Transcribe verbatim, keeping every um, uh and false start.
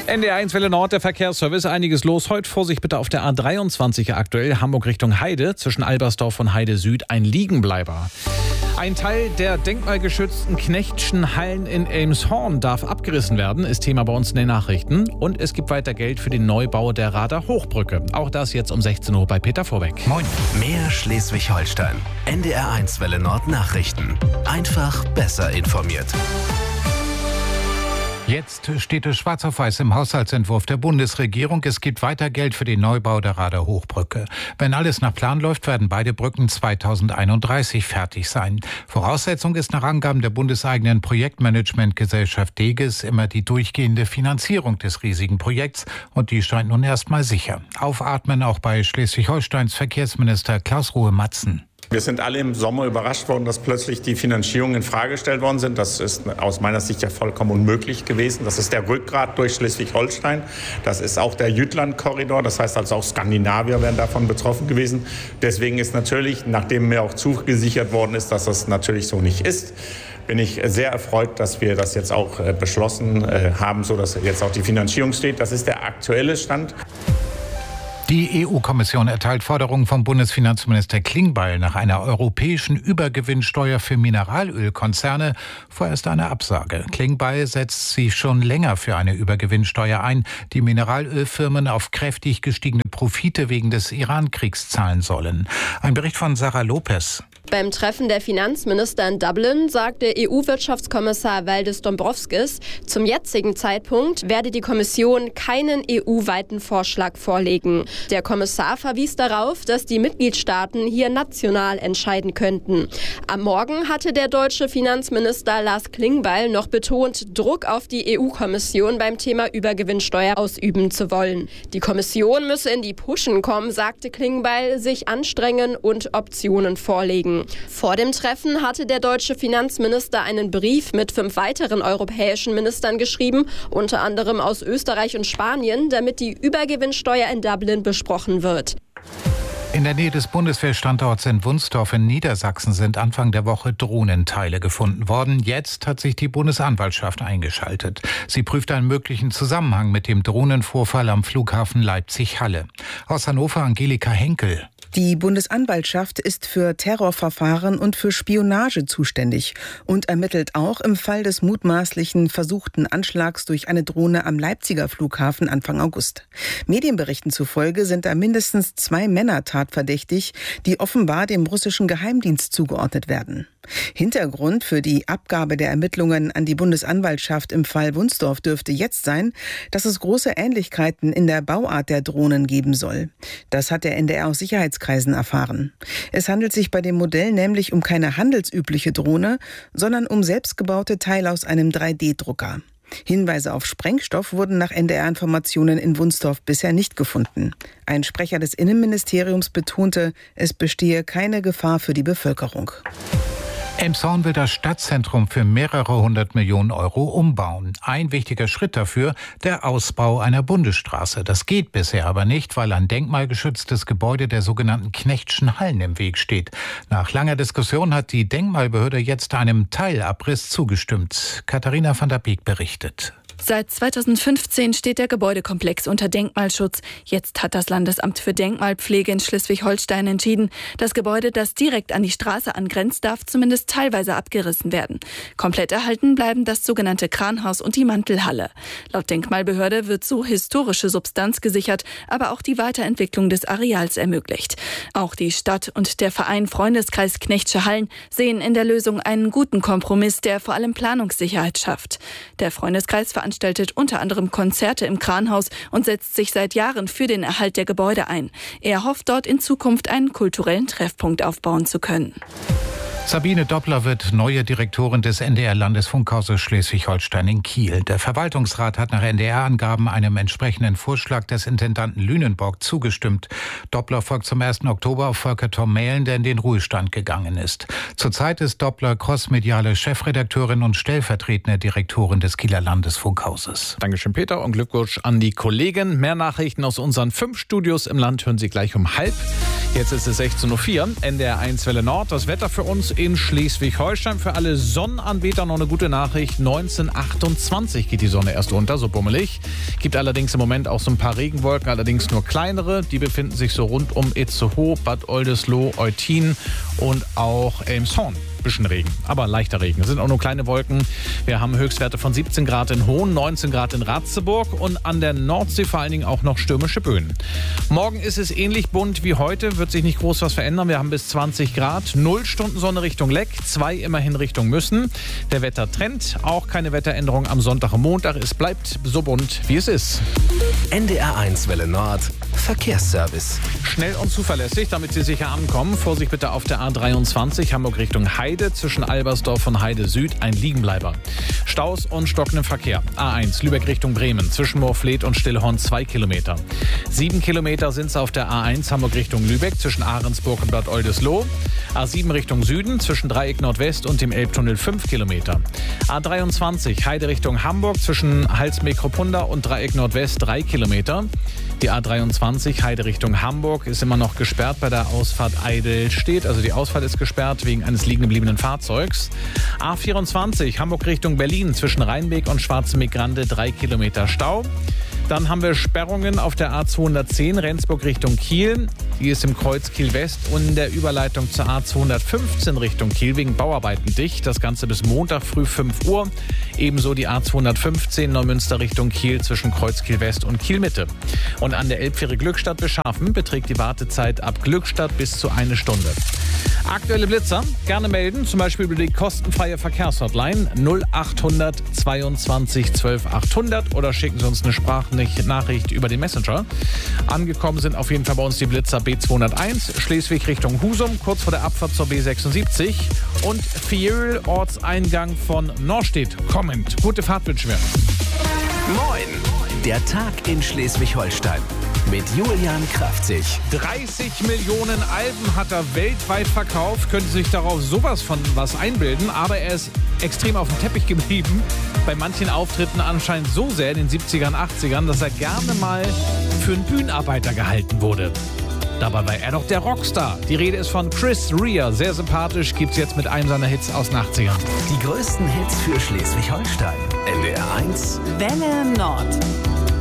N D R eins Welle Nord, der Verkehrsservice. Einiges los. Heute Vorsicht bitte auf der A dreiundzwanzig aktuell. Hamburg Richtung Heide. Zwischen Albersdorf und Heide Süd ein Liegenbleiber. Ein Teil der denkmalgeschützten Knechtschen Hallen in Elmshorn darf abgerissen werden, ist Thema bei uns in den Nachrichten. Und es gibt weiter Geld für den Neubau der Rader Hochbrücke. Auch das jetzt um sechzehn Uhr bei Peter Vorbeck. Moin. Mehr Schleswig-Holstein. N D R eins Welle Nord Nachrichten. Einfach besser informiert. Jetzt steht es schwarz auf weiß im Haushaltsentwurf der Bundesregierung. Es gibt weiter Geld für den Neubau der Rader Hochbrücke. Wenn alles nach Plan läuft, werden beide Brücken zweitausendeinunddreißig fertig sein. Voraussetzung ist nach Angaben der bundeseigenen Projektmanagementgesellschaft DEGES immer die durchgehende Finanzierung des riesigen Projekts. Und die scheint nun erstmal sicher. Aufatmen auch bei Schleswig-Holsteins Verkehrsminister Klaus-Ruhe Matzen. Wir sind alle im Sommer überrascht worden, dass plötzlich die Finanzierungen in Frage gestellt worden sind. Das ist aus meiner Sicht ja vollkommen unmöglich gewesen. Das ist der Rückgrat durch Schleswig-Holstein. Das ist auch der Jütland-Korridor. Das heißt also auch Skandinavier wären davon betroffen gewesen. Deswegen ist natürlich, nachdem mir auch zugesichert worden ist, dass das natürlich so nicht ist, bin ich sehr erfreut, dass wir das jetzt auch beschlossen haben, sodass jetzt auch die Finanzierung steht. Das ist der aktuelle Stand. Die E U-Kommission erteilt Forderungen vom Bundesfinanzminister Klingbeil nach einer europäischen Übergewinnsteuer für Mineralölkonzerne vorerst eine Absage. Klingbeil setzt sich schon länger für eine Übergewinnsteuer ein, die Mineralölfirmen auf kräftig gestiegene Profite wegen des Iran-Kriegs zahlen sollen. Ein Bericht von Sarah Lopez. Beim Treffen der Finanzminister in Dublin sagte E U-Wirtschaftskommissar Valdis Dombrovskis, zum jetzigen Zeitpunkt werde die Kommission keinen E U-weiten Vorschlag vorlegen. Der Kommissar verwies darauf, dass die Mitgliedstaaten hier national entscheiden könnten. Am Morgen hatte der deutsche Finanzminister Lars Klingbeil noch betont, Druck auf die E U-Kommission beim Thema Übergewinnsteuer ausüben zu wollen. Die Kommission müsse in die Puschen kommen, sagte Klingbeil, sich anstrengen und Optionen vorlegen. Vor dem Treffen hatte der deutsche Finanzminister einen Brief mit fünf weiteren europäischen Ministern geschrieben, unter anderem aus Österreich und Spanien, damit die Übergewinnsteuer in Dublin besprochen wird. In der Nähe des Bundeswehrstandorts in Wunstorf in Niedersachsen sind Anfang der Woche Drohnenteile gefunden worden. Jetzt hat sich die Bundesanwaltschaft eingeschaltet. Sie prüft einen möglichen Zusammenhang mit dem Drohnenvorfall am Flughafen Leipzig-Halle. Aus Hannover Angelika Henkel. Die Bundesanwaltschaft ist für Terrorverfahren und für Spionage zuständig und ermittelt auch im Fall des mutmaßlichen versuchten Anschlags durch eine Drohne am Leipziger Flughafen Anfang August. Medienberichten zufolge sind da mindestens zwei Männer tatverdächtig, die offenbar dem russischen Geheimdienst zugeordnet werden. Hintergrund für die Abgabe der Ermittlungen an die Bundesanwaltschaft im Fall Wunstorf dürfte jetzt sein, dass es große Ähnlichkeiten in der Bauart der Drohnen geben soll. Das hat der N D R aus Sicherheitskreisen erfahren. Es handelt sich bei dem Modell nämlich um keine handelsübliche Drohne, sondern um selbstgebaute Teile aus einem drei D Drucker. Hinweise auf Sprengstoff wurden nach N D R-Informationen in Wunstorf bisher nicht gefunden. Ein Sprecher des Innenministeriums betonte, es bestehe keine Gefahr für die Bevölkerung. Elmshorn will das Stadtzentrum für mehrere hundert Millionen Euro umbauen. Ein wichtiger Schritt dafür, der Ausbau einer Bundesstraße. Das geht bisher aber nicht, weil ein denkmalgeschütztes Gebäude der sogenannten Knechtschen Hallen im Weg steht. Nach langer Diskussion hat die Denkmalbehörde jetzt einem Teilabriss zugestimmt. Katharina van der Beek berichtet. Seit zweitausendfünfzehn steht der Gebäudekomplex unter Denkmalschutz. Jetzt hat das Landesamt für Denkmalpflege in Schleswig-Holstein entschieden, das Gebäude, das direkt an die Straße angrenzt, darf zumindest teilweise abgerissen werden. Komplett erhalten bleiben das sogenannte Kranhaus und die Mantelhalle. Laut Denkmalbehörde wird so historische Substanz gesichert, aber auch die Weiterentwicklung des Areals ermöglicht. Auch die Stadt und der Verein Freundeskreis Knechtsche Hallen sehen in der Lösung einen guten Kompromiss, der vor allem Planungssicherheit schafft. Der Freundeskreis veranstaltet unter anderem Konzerte im Kranhaus und setzt sich seit Jahren für den Erhalt der Gebäude ein. Er hofft, dort in Zukunft einen kulturellen Treffpunkt aufbauen zu können. Sabine Doppler wird neue Direktorin des N D R-Landesfunkhauses Schleswig-Holstein in Kiel. Der Verwaltungsrat hat nach N D R-Angaben einem entsprechenden Vorschlag des Intendanten Lünenborg zugestimmt. Doppler folgt zum ersten Oktober auf Volker Tormälen, der in den Ruhestand gegangen ist. Zurzeit ist Doppler crossmediale Chefredakteurin und stellvertretende Direktorin des Kieler Landesfunkhauses. Dankeschön, Peter, und Glückwunsch an die Kollegen. Mehr Nachrichten aus unseren fünf Studios im Land hören Sie gleich um halb. Jetzt ist es sechzehn Uhr vier, N D R eins Welle Nord. Das Wetter für uns in Schleswig-Holstein. Für alle Sonnenanbeter noch eine gute Nachricht. neunzehn achtundzwanzig geht die Sonne erst unter, so bummelig. Gibt allerdings im Moment auch so ein paar Regenwolken, allerdings nur kleinere. Die befinden sich so rund um Itzehoe, Bad Oldesloe, Eutin und auch Elmshorn. Bisschen Regen, aber leichter Regen. Es sind auch nur kleine Wolken. Wir haben Höchstwerte von siebzehn Grad in Hohn, neunzehn Grad in Ratzeburg und an der Nordsee vor allen Dingen auch noch stürmische Böen. Morgen ist es ähnlich bunt wie heute, wird sich nicht groß was verändern. Wir haben bis zwanzig Grad, null Stunden Sonne Richtung Leck, zwei immerhin Richtung Müssen. Der Wettertrend, auch keine Wetteränderung am Sonntag und Montag. Es bleibt so bunt, wie es ist. N D R eins Welle Nord, Verkehrsservice. Schnell und zuverlässig, damit Sie sicher ankommen. Vorsicht bitte auf der A dreiundzwanzig, Hamburg Richtung Heide, zwischen Albersdorf und Heide Süd, ein Liegenbleiber. Staus und stockenden Verkehr. A eins, Lübeck Richtung Bremen, zwischen Moorfleet und Stillhorn zwei Kilometer. Sieben Kilometer sind es auf der A eins, Hamburg Richtung Lübeck, zwischen Ahrensburg und Bad Oldesloe. A sieben Richtung Süden, zwischen Dreieck Nordwest und dem Elbtunnel fünf Kilometer. A dreiundzwanzig, Heide Richtung Hamburg, zwischen Hals-Mekropunda und Dreieck Nordwest drei Kilometer. Die A dreiundzwanzig, Heide Richtung Hamburg, ist immer noch gesperrt bei der Ausfahrt Eidelstedt. Also die Ausfahrt ist gesperrt wegen eines liegen gebliebenen Fahrzeugs. A vierundzwanzig, Hamburg Richtung Berlin, zwischen Rheinbeek und Schwarzenbeek-Grande drei Kilometer Stau. Dann haben wir Sperrungen auf der A zweihundertzehn, Rendsburg Richtung Kiel. Die ist im Kreuz Kiel-West und in der Überleitung zur A zweihundertfünfzehn Richtung Kiel wegen Bauarbeiten dicht. Das Ganze bis Montag früh fünf Uhr. Ebenso die A zweihundertfünfzehn Neumünster Richtung Kiel zwischen Kreuz Kiel-West und Kiel-Mitte. Und an der Elbfähre Glückstadt Beschafen beträgt die Wartezeit ab Glückstadt bis zu eine Stunde. Aktuelle Blitzer gerne melden, zum Beispiel über die kostenfreie Verkehrshotline null achthundert zweiundzwanzig zwölf achthundert oder schicken Sie uns eine Sprachnachricht über den Messenger. Angekommen sind auf jeden Fall bei uns die Blitzer B zweihunderteins, Schleswig Richtung Husum, kurz vor der Abfahrt zur B sechsundsiebzig und Fiöl, Ortseingang von Norstedt. Kommend. Gute Fahrt wünschen wir. Moin, der Tag in Schleswig-Holstein mit Julian Kraftzig. dreißig Millionen Alben hat er weltweit verkauft, könnte sich darauf sowas von was einbilden, aber er ist extrem auf dem Teppich geblieben. Bei manchen Auftritten anscheinend so sehr in den siebzigern, achtzigern, dass er gerne mal für einen Bühnenarbeiter gehalten wurde. Dabei war er doch der Rockstar. Die Rede ist von Chris Rea. Sehr sympathisch, gibt's jetzt mit einem seiner Hits aus den achtzigern. Die größten Hits für Schleswig-Holstein. N D R eins Welle Nord.